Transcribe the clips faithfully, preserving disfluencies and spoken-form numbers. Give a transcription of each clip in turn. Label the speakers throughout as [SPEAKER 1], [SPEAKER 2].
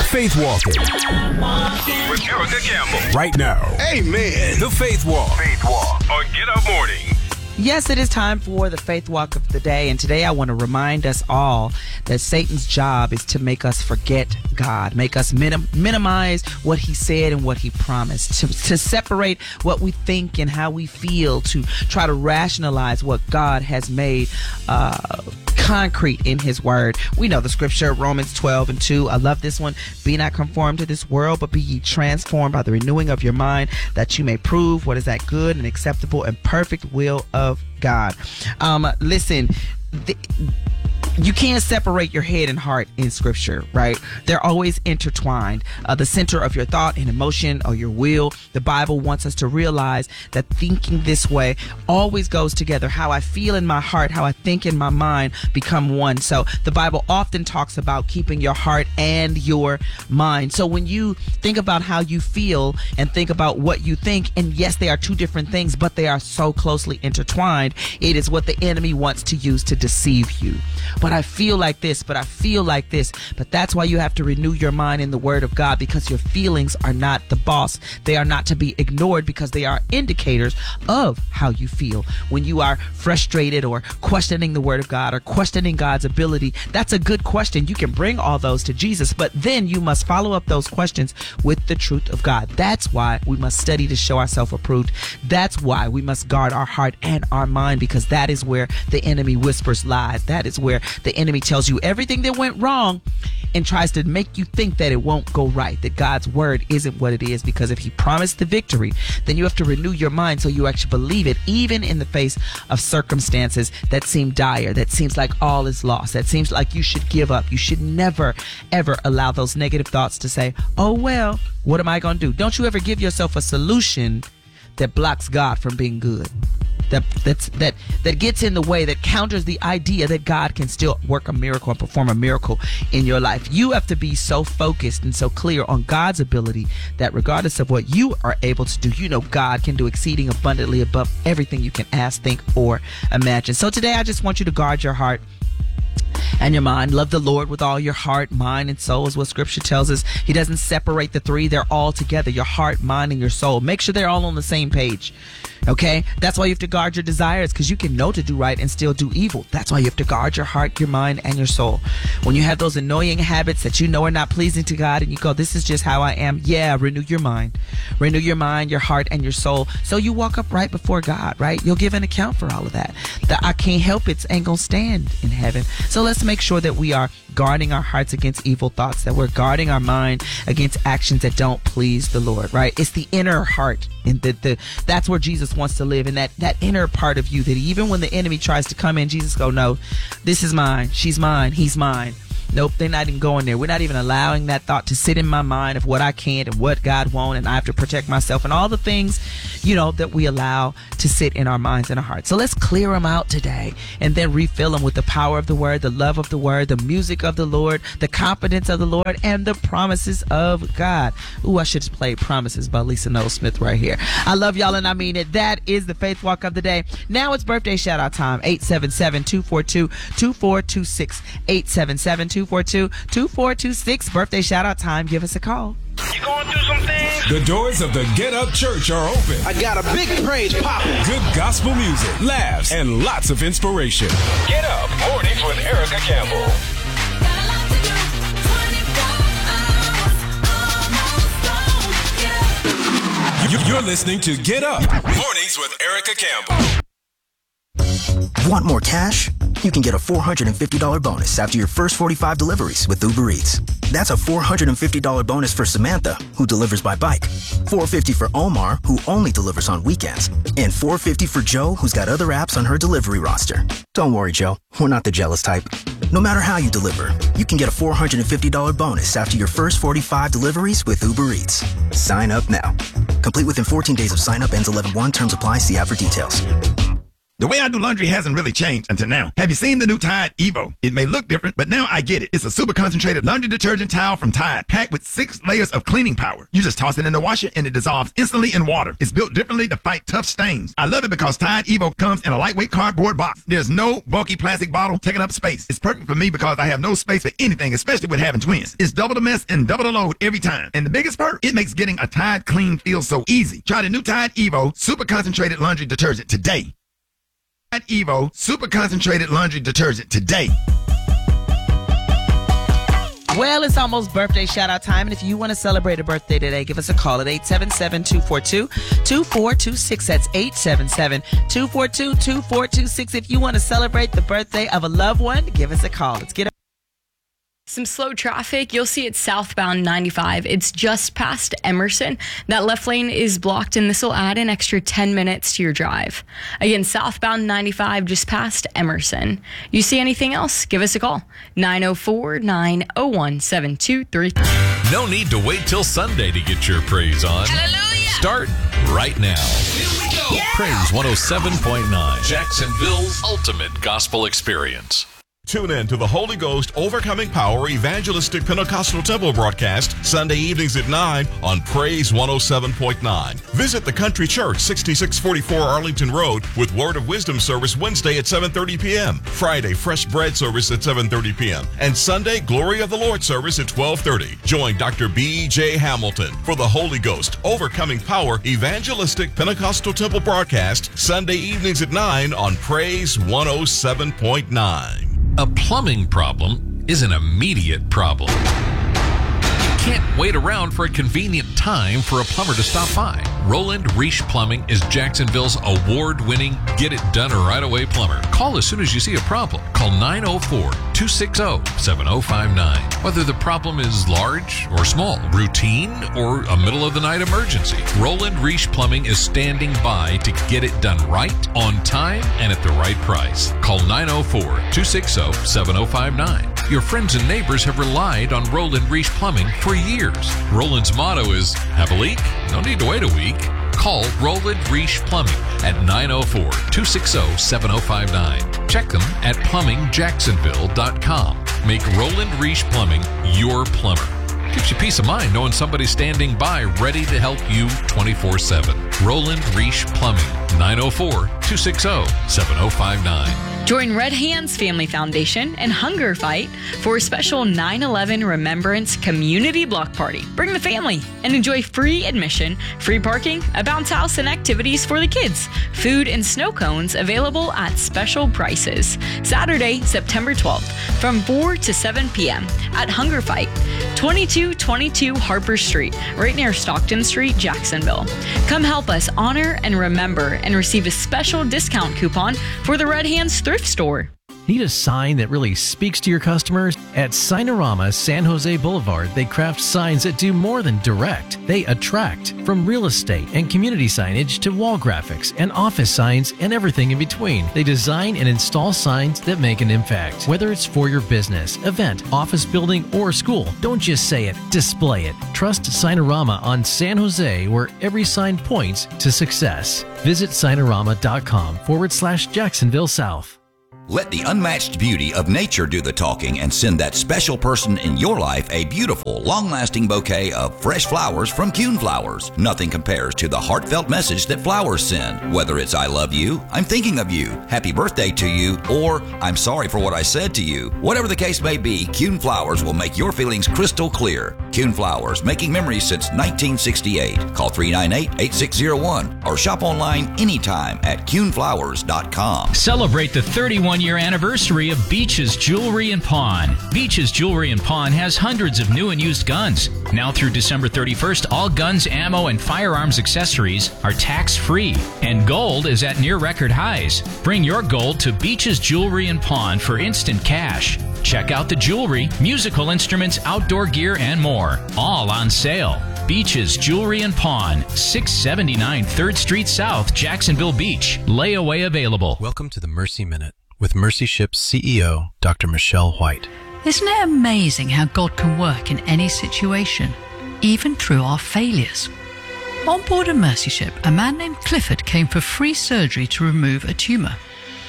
[SPEAKER 1] Faith Walking
[SPEAKER 2] with Erica Campbell.
[SPEAKER 1] Right now.
[SPEAKER 2] Amen.
[SPEAKER 1] The Faith Walk.
[SPEAKER 2] Faith Walk on Get Up Morning.
[SPEAKER 3] Yes, it is time for the Faith Walk of the day, and today I want to remind us all that Satan's job is to make us forget God, make us minim- minimize what he said and what he promised, to, to separate what we think and how we feel, to try to rationalize what God has made uh, concrete in his word. We know the scripture, Romans twelve and two. I love this one. Be not conformed to this world, but be ye transformed by the renewing of your mind, that you may prove what is that good and acceptable and perfect will of God. Um, listen, the, you can't separate your head and heart in scripture, right? They're always intertwined. Uh, the center of your thought and emotion or your will. The Bible wants us to realize that thinking this way always goes together. How I feel in my heart, how I think in my mind become one. So the Bible often talks about keeping your heart and your mind. So when you think about how you feel and think about what you think, and yes, they are two different things, but they are so closely intertwined. It is what the enemy wants to use to deceive you. But I feel like this, but I feel like this. But that's why you have to renew your mind in the word of God, because your feelings are not the boss. They are not to be ignored, because they are indicators of how you feel. When you are frustrated or questioning the word of God or questioning God's ability, that's a good question. You can bring all those to Jesus, but then you must follow up those questions with the truth of God. That's why we must study to show ourselves approved. That's why we must guard our heart and our mind, because that is where the enemy whispers lies. That is where the enemy tells you everything that went wrong and tries to make you think that it won't go right, that God's word isn't what it is. Because if he promised the victory, then you have to renew your mind so you actually believe it, even in the face of circumstances that seem dire, that seems like all is lost, that seems like you should give up. You should never, ever allow those negative thoughts to say, oh, well, what am I going to do? Don't you ever give yourself a solution that blocks God from being good. That that's, that that gets in the way, that counters the idea that God can still work a miracle and perform a miracle in your life. You have to be so focused and so clear on God's ability that regardless of what you are able to do, you know God can do exceeding abundantly above everything you can ask, think, or imagine. So today I just want you to guard your heart and your mind. Love the Lord with all your heart, mind, and soul is what scripture tells us. He doesn't separate the three. They're all together. Your heart, mind, and your soul. Make sure they're all on the same page. Okay? That's why you have to guard your desires, because you can know to do right and still do evil. That's why you have to guard your heart, your mind, and your soul. When you have those annoying habits that you know are not pleasing to God and you go, this is just how I am. Yeah, renew your mind. Renew your mind, your heart, and your soul. So you walk up right before God, right? You'll give an account for all of that. The I can't help it ain't gonna stand in heaven. So let's make sure that we are guarding our hearts against evil thoughts, that we're guarding our mind against actions that don't please the Lord, right? It's the inner heart, and the, the that's where Jesus wants to live, in that that inner part of you, that even when the enemy tries to come in, Jesus go, no, this is mine, she's mine, he's mine. Nope, they're not even going there. We're not even allowing that thought to sit in my mind of what I can't and what God won't, and I have to protect myself and all the things, you know, that we allow to sit in our minds and our hearts. So let's clear them out today and then refill them with the power of the word, the love of the word, the music of the Lord, the confidence of the Lord, and the promises of God. Ooh, I should have played Promises by Lisa Noel Smith right here. I love y'all and I mean it. That is the Faith Walk of the day. Now it's birthday shout out time. eight seven seven, two four two, two four two six. eight seven seven, two four two, two four two six. Birthday shout out time. Give us a call.
[SPEAKER 2] You going through some things?
[SPEAKER 1] The doors of the Get Up Church are open.
[SPEAKER 4] I got a big praise popping.
[SPEAKER 1] Good gospel music, laughs, and lots of inspiration.
[SPEAKER 2] Get Up Mornings with Erica Campbell.
[SPEAKER 1] You- You're listening to Get Up Mornings with Erica Campbell.
[SPEAKER 5] Want more cash? You can get a four hundred fifty dollars bonus after your first forty-five deliveries with Uber Eats. That's a four hundred fifty dollars bonus for Samantha, who delivers by bike, four hundred fifty dollars for Omar, who only delivers on weekends, and four hundred fifty dollars for Joe, who's got other apps on her delivery roster. Don't worry, Joe. We're not the jealous type. No matter how you deliver, you can get a four hundred fifty dollars bonus after your first forty-five deliveries with Uber Eats. Sign up now. Complete within fourteen days of sign up. Ends eleven one. Terms apply. See app for details.
[SPEAKER 6] The way I do laundry hasn't really changed until now. Have you seen the new Tide Evo? It may look different, but now I get it. It's a super concentrated laundry detergent towel from Tide, packed with six layers of cleaning power. You just toss it in the washer and it dissolves instantly in water. It's built differently to fight tough stains. I love it because Tide Evo comes in a lightweight cardboard box. There's no bulky plastic bottle taking up space. It's perfect for me because I have no space for anything, especially with having twins. It's double the mess and double the load every time. And the biggest perk, it makes getting a Tide clean feel so easy. Try the new Tide Evo super concentrated laundry detergent today. Tide Evo super concentrated laundry detergent today.
[SPEAKER 3] Well, it's almost birthday shout out time. And if you want to celebrate a birthday today, give us a call at eight seven seven, two four two, two four two six. That's eight seven seven, two four two, two four two six. If you want to celebrate the birthday of a loved one, give us a call. Let's get
[SPEAKER 7] Some slow traffic. You'll see it southbound ninety-five. It's just past Emerson. That left lane is blocked, and this will add an extra ten minutes to your drive. Again, southbound ninety-five, just past Emerson. You see anything else? Give us a call. nine oh four, nine oh one, seven two three.
[SPEAKER 1] No need to wait till Sunday to get your praise on.
[SPEAKER 7] Hallelujah!
[SPEAKER 1] Start right now. Here we go. Yeah. Praise one oh seven point nine. Jacksonville's ultimate gospel experience. Tune in to the Holy Ghost Overcoming Power Evangelistic Pentecostal Temple broadcast Sunday evenings at nine on Praise one oh seven point nine. Visit the Country Church, sixty-six forty-four Arlington Road, with Word of Wisdom service Wednesday at seven thirty p.m., Friday Fresh Bread service at seven thirty p.m., and Sunday Glory of the Lord service at twelve thirty. Join Doctor B J Hamilton for the Holy Ghost Overcoming Power Evangelistic Pentecostal Temple broadcast Sunday evenings at nine on Praise one oh seven point nine. A plumbing problem is an immediate problem. You can't wait around for a convenient time for a plumber to stop by. Roland Reich Plumbing is Jacksonville's award-winning, get-it-done-right-away plumber. Call as soon as you see a problem. Call nine oh four, two six oh, seven oh five nine. Whether the problem is large or small, routine or a middle-of-the-night emergency, Roland Reich Plumbing is standing by to get it done right, on time, and at the right price. Call nine oh four, two six oh, seven oh five nine. Your friends and neighbors have relied on Roland Reich Plumbing for years. Roland's motto is, have a leak? No need to wait a week. Call Roland Reich Plumbing at nine oh four, two six oh, seven oh five nine. Check them at plumbing jacksonville dot com. Make Roland Reich Plumbing your plumber. Gives you peace of mind knowing somebody's standing by ready to help you twenty-four seven. Roland Reich Plumbing, nine oh four, two six oh, seven oh five nine.
[SPEAKER 7] Join Red Hands Family Foundation and Hunger Fight for a special nine eleven Remembrance Community Block Party. Bring the family and enjoy free admission, free parking, a bounce house, and activities for the kids. Food and snow cones available at special prices. Saturday, September twelfth from four to seven p.m. at Hunger Fight, twenty-two twenty-two Harper Street, right near Stockton Street, Jacksonville. Come help us honor and remember and receive a special discount coupon for the Red Hands Thrift Store.
[SPEAKER 8] Need a sign that really speaks to your customers? At Signorama San Jose Boulevard, they craft signs that do more than direct. They attract, from real estate and community signage to wall graphics and office signs and everything in between. They design and install signs that make an impact. Whether it's for your business, event, office building, or school, don't just say it, display it. Trust Signorama on San Jose, where every sign points to success. Visit signorama.com forward slash Jacksonville South.
[SPEAKER 9] Let the unmatched beauty of nature do the talking and send that special person in your life a beautiful, long-lasting bouquet of fresh flowers from Kuhn Flowers. Nothing compares to the heartfelt message that flowers send. Whether it's I love you, I'm thinking of you, happy birthday to you, or I'm sorry for what I said to you. Whatever the case may be, Kuhn Flowers will make your feelings crystal clear. Kuhn Flowers, making memories since nineteen sixty-eight. Call three nine eight, eight six zero one or shop online anytime at kuhn flowers dot com.
[SPEAKER 10] Celebrate the thirty-one year anniversary of Beach's Jewelry and Pawn. Beach's Jewelry and Pawn has hundreds of new and used guns. Now through December thirty-first, all guns, ammo, and firearms accessories are tax-free, and gold is at near record highs. Bring your gold to Beach's Jewelry and Pawn for instant cash. Check out the jewelry, musical instruments, outdoor gear, and more. All on sale. Beach's Jewelry and Pawn, six seventy-nine third Street South, Jacksonville Beach. Layaway available.
[SPEAKER 11] Welcome to the Mercy Minute with Mercy Ship's C E O, Doctor Michelle White.
[SPEAKER 12] Isn't it amazing how God can work in any situation, even through our failures? On board a Mercy Ship, a man named Clifford came for free surgery to remove a tumor.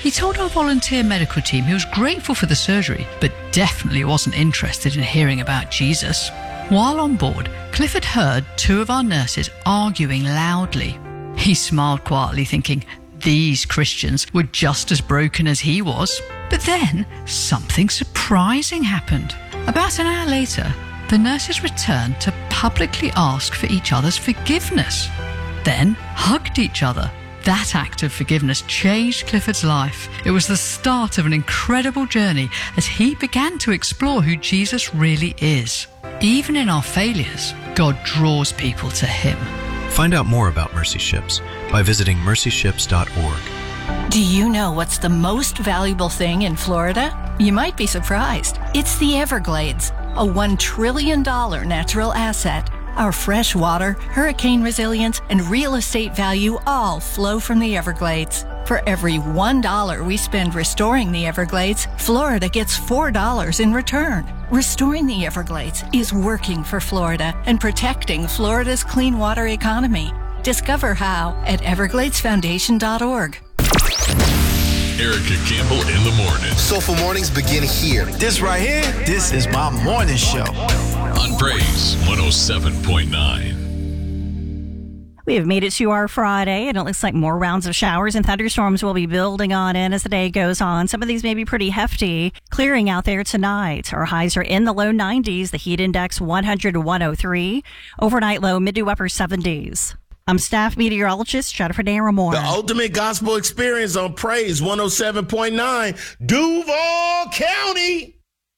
[SPEAKER 12] He told our volunteer medical team he was grateful for the surgery, but definitely wasn't interested in hearing about Jesus. While on board, Clifford heard two of our nurses arguing loudly. He smiled quietly, thinking these Christians were just as broken as he was. But then, something surprising happened. About an hour later, the nurses returned to publicly ask for each other's forgiveness, then hugged each other. That act of forgiveness changed Clifford's life. It was the start of an incredible journey as he began to explore who Jesus really is. Even in our failures, God draws people to Him.
[SPEAKER 11] Find out more about Mercy Ships by visiting mercy ships dot org.
[SPEAKER 13] Do you know what's the most valuable thing in Florida? You might be surprised. It's the Everglades, a one trillion dollars natural asset. Our fresh water, hurricane resilience, and real estate value all flow from the Everglades. For every one dollar we spend restoring the Everglades, Florida gets four dollars in return. Restoring the Everglades is working for Florida and protecting Florida's clean water economy. Discover how at everglades foundation dot org.
[SPEAKER 1] Erica Campbell in the morning.
[SPEAKER 4] Soulful mornings begin here. This right here, this is my morning show.
[SPEAKER 1] On Praise one oh seven point nine.
[SPEAKER 14] We have made it to our Friday, and it looks like more rounds of showers and thunderstorms will be building on in as the day goes on. Some of these may be pretty hefty. Clearing out there tonight. Our highs are in the low nineties, the heat index one hundred to one oh three. Overnight low mid to upper seventies. I'm staff meteorologist Jennifer Naramore.
[SPEAKER 15] The ultimate gospel experience on Praise one oh seven point nine, Duval County.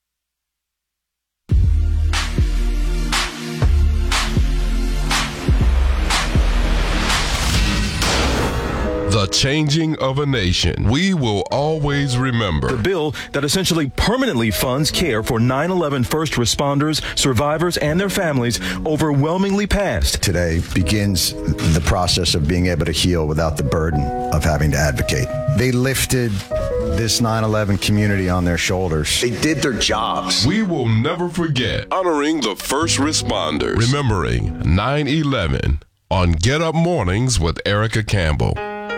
[SPEAKER 16] The changing of a nation. We will always remember.
[SPEAKER 17] The bill that essentially permanently funds care for nine eleven first responders, survivors, and their families overwhelmingly passed.
[SPEAKER 18] Today begins the process of being able to heal without the burden of having to advocate. They lifted this nine eleven community on their shoulders.
[SPEAKER 16] They did their jobs. We will never forget honoring the first responders. Remembering nine eleven on Get Up Mornings with Erica Campbell.